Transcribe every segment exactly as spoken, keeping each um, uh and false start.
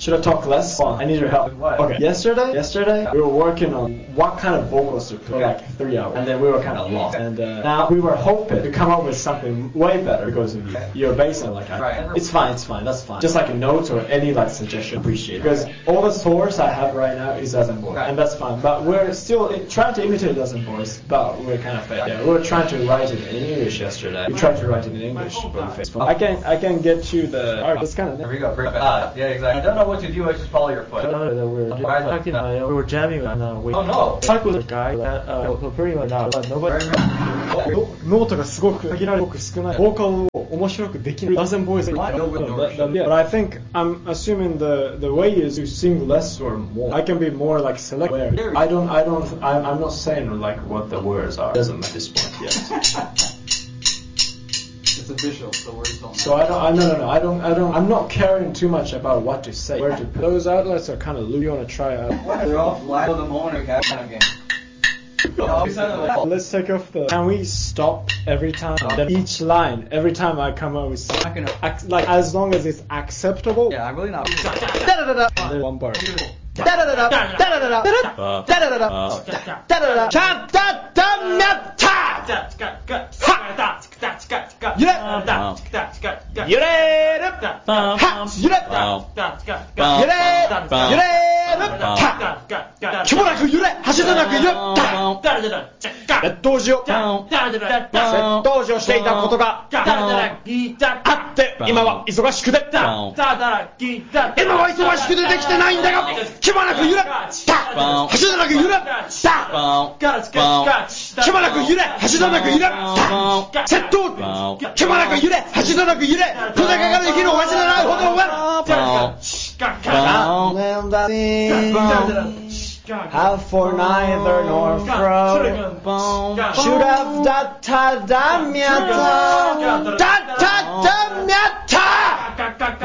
Should I talk less? Oh, I need your help. What? Okay. Yesterday, yesterday we were working on what kind of vocals to play, like three hours, and then we were kind of lost. And uh, now we were hoping to come up with something way better because of you. Your bass and like, I, Right. it's fine, it's fine, that's fine. Just like a note or any like suggestion, appreciate it. Because all the source I have right now is dozen voice, Right. and that's fine. But we're still i- trying to imitate dozen voice, but we're kind of failed. Yeah, we were trying to write it in English yesterday. We tried to write it in English, but we failed. I can I can get you the. Alright, that's kind of. There we go. Bring it back. Ah, yeah, exactly. I don't know what to do. I just follow your foot. Uh, we were Why is that? uh, we were jamming and uh, we Oh no. talked with a guy that uh, so pretty much now, but nobody. ノートがすごく限られて少ない。ボーカルを面白くできる。dozen voice. Yeah, but I think I'm assuming the the way is to sing less or more. I can be more like selective. I don't I don't I'm, I'm not saying like what the words are. It doesn't matter at this point yet. It's official. The words don't So I don't I no no no I don't I don't I'm not caring too much about what to say. Where to put. Those outlets are kind of loose. You want to try out? They're all flat on the moment kind of game. Let's take off the. Can we stop every time? Then each line, every time I come up with I can. ac- like as long as it's acceptable. Yeah, I'm really not. There's one bar. Have for neither nor fro. Should have da ta da miata. Da ta da miata.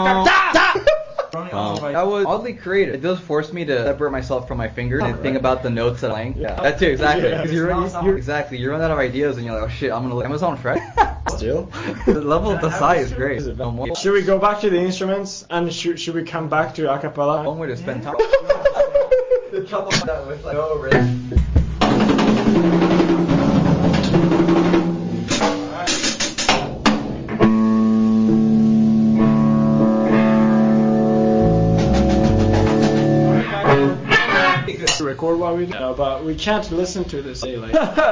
That was oddly creative. It does force me to separate myself from my fingers and think about the notes that I'm playing. Yeah. That too, exactly. Yeah. 'Cause you're, you're, exactly. You run out of ideas and you're like, oh shit, I'm gonna look Amazon Fresh. Still. The level of the size is great. Should we go back to the instruments and should should we come back to acapella? One way to spend time. The trouble with that was like, no risk. To record what we do, no, but we can't listen to this daily.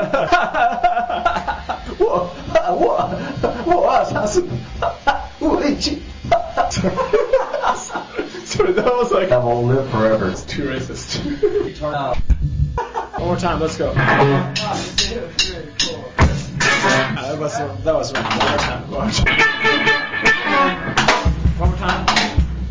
Sorry, that was like That will live forever. it's too racist. Uh, One more time, let's go. Uh, that was that was one more time.